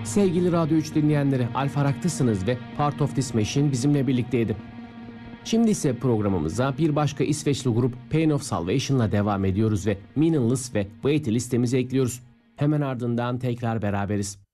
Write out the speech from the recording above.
Sevgili Radyo 3 dinleyenleri, Alfa Rak'tasınız ve Part of This Machine bizimle birlikteydi. Şimdi ise programımıza bir başka İsveçli grup Pain of Salvation'la devam ediyoruz ve Meaningless ve Wait listemize ekliyoruz. Hemen ardından tekrar beraberiz.